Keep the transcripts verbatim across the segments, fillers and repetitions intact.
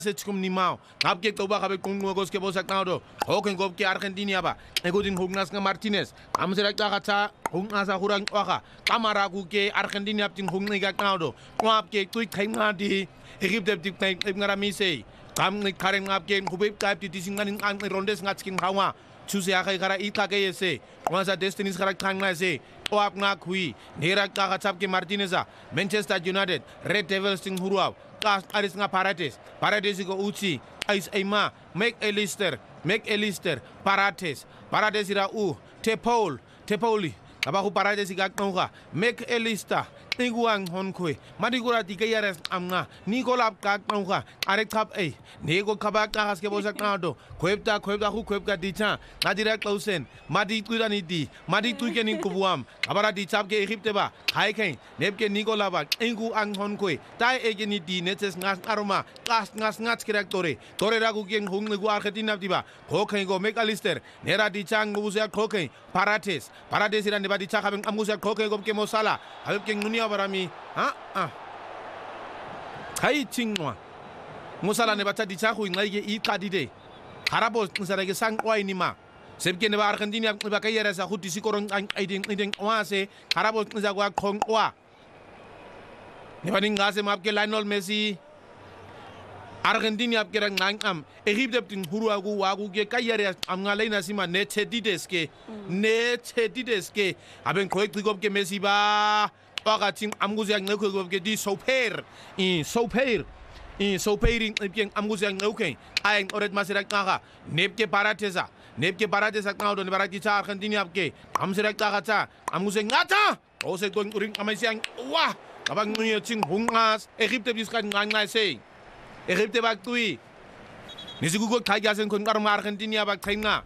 Setchum Nimao, Abgek Tobabe Kungos Kebosakado, Hokengopke Argentina, Egodin Hugnaska Martinez, Amserakata, Hugnasa Hurang Oha, Kamaraguke, Argentina Tin Hungniga Nado, Quapke, Quick Hangadi, Egypt Ignamise, Kamnik Karen Abgame, Hubib type to Disney and Rondes Natskin Hawa, Chuseakara Itake, once a destiny's character. Oap Nakui, Nerak Takatapke Martineza, Manchester United, Red Devils Ting Hurua, Cast Arisna Parates, Paradesico Uchi, Ice Ema, Make a lister, Make a lister, Parates, Paradesira U, Tepol, Tepoli, Abahu Paradesiga Noga, Make a lister, Niguang Honkwe, Madigura Tikayares Amna, Nicola Kaknoga, Arekap A, Nego Kabaka Haskebosakado, Quebta, Quebta, who Quebta Dita, Nadira Klausen, Madi Tudanidi, Madi Tuken in Kubuam, Abara di Tapke Hipteba, Haiken, Nebke Nicolava, Engu Ang Honkwe, Tai Egenidi, Netes Nas Aroma, Cast Nas Nats Directore, Toreragu Gen Hungu Argentina Diba, Hoken go make a lister, Nera di Chang Musa Coke, Parates, Paradesi and the Badita having Amusa Coke of Kemosala, Alking Munia Barami, ah, ah. Hai Chingwa Musala Nebata di Chahu in Lake Ikadide, Harabos Sarage Sang Wainima. Sebke neba Argentina bakayera sa huti sikoron ang aiding aiding oase karabos nzagwa kong wa neba ningase mapke Lionel Messi Argentina apke rang nang am Egypt tin huruagu wagu ge kayera am ngalaina sima neche dideske neche dideske aben koek trigop ke Messi ba pagatin amguzi ang ngeko ge di soper in soper in sopering ipeng amguzi ang ngeuke ay oret masirak kaka nepke parateza Nepke Parade Saknado, Nebarakita, Argentina, Amserak Takata, Amusing Nata, also going to ring Amasiang, Wah, Abang Nuyating Hungas, Egypt is going to say, Egypt back to it. Nisugo Tigers and Kungarum Argentina back China.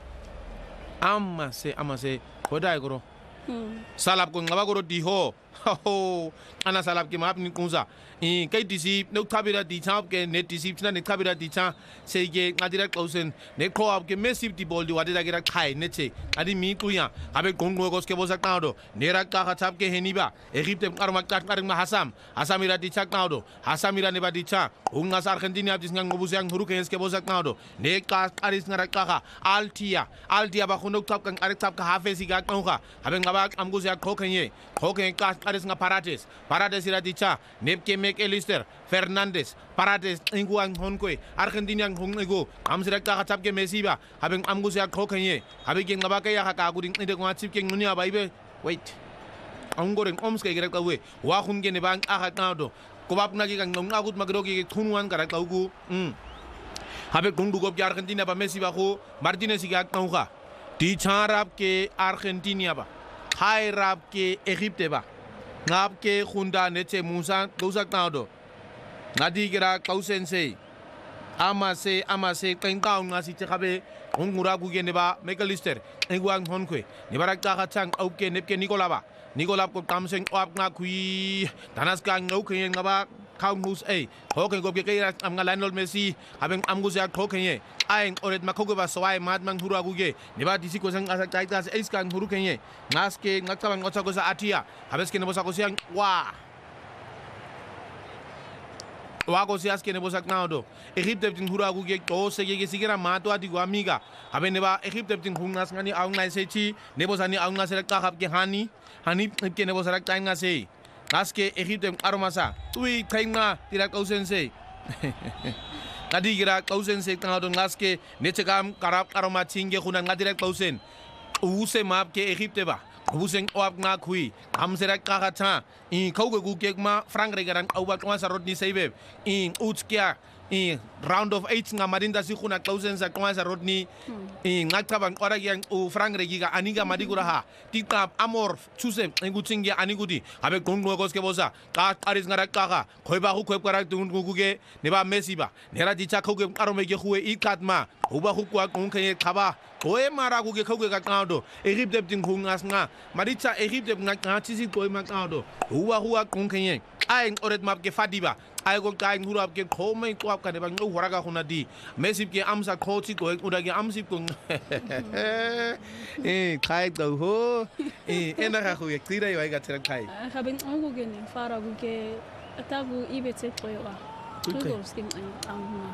Amase, Amase, Kodagoro. Salap kung ngabagoro diho. Ho, ana salap ki map ni kunza. In kay disip no kabira di champ ke net disip na net kabira di champ say ge ngadira klausen ne ko ab ke mesip di bol di wadira gira khai neche adi mi tuya abe gongo gos ke bosak nado nera ka chap ke heniba Egypt karma kat karing hasam hasamira di chak nado hasamira ne ba di cha ungas Argentina dis ngang ngobusang huru ke ke bosak nado ne ka aris ngara ka altia altia ba khunok tap kang arik tap ka hafesi ga kanka abe ngaba amgus ya khokenye khoken ka aris nga parates parates ira di cha nepke Make Elister, Fernandez, Parates, Inguang Honque, Argentina Hongo, Amsraka Tapke Messiba, having Amgusia Cocagne, having Labakaya Hakaguding in the Guatsiking Munia Baby. Wait. I'm going Omske get away. Wahungen Bank Ahatado, Kobapnagi and Nongagut Magrogi, Tunwan Karakagu. Have a Gundu of Argentina by Messiba, Martinez Gatnoha, Ticharabke Argentina, High Rabke Egypteba. Ngapke Hunda Neche Musa, Gosak Nado. Nadigira Kausense. Amase, Amase, Tangtown, Nasi Tekabe, Unguragu Geneva, Megalister, Enguang Honque, Nebaraka Chang, Oke, Nepke Nicolaba, Nicolab Tamsing, Opnakui, Tanaskan, Oke, and Gaba, Count Moose A, Hokan Gokea, Amgalanol Messi, having Amgusia Cocagne, Aing Oret Makogaba, so I, Madman Huraguge, Nevadisicos and Azakaitas, Eskan Hurukanye, Naske, Nakavan Otagosa Atia, Habeskin Bosakosian, Wah. Wagosias que nebos acnado. Egypt tin huraguge to sege sigira mato atigo amiga. Habe neba Egypt tin hungas ngani aungnai sechi nebos ani aungas rekta habke hani hani ke nebos rekta ngase. Naske Egypt aromasa. Tui kainga tirak ausense. Kadi gira ausense tangado naske nechegam karab aroma chinge hunan ngadirek ausen. Use map ke Egypt ba. Buseng oap na kui amserak kakata in kauga gukekma frank regaran awak wasa rodni save in utskia in round of eight nga marinda sikuna thousands sa kwasa rodni in ngakabang ora yang u frank regiga aniga madigura ha tikap amor chuse ngutsingi anigudi abe gongno goske bosa ka aris ngara kaka khoiba hu khoib kara tunguge neba mesiba nera dicha khoge arome ge huwe ikatma uba hu kwa kongke khaba Oe maraguge kauge kakado, Egypt tin hungas nga, Maricha Egypt nga chisi koi makado, Hua hua kongkenye, Aing oret map ke fadiba, I go kaing hurap ke kome ko ka de bang horaga hunadi, Mesip ke amsa kochi ko udage amsip kong. Eh, kai do ho, eh, enara hu ek tira yo ga tira kai. Haben angugen faraguge atagu ibetse koiwa. Kuwi qhele. Uzowusikinca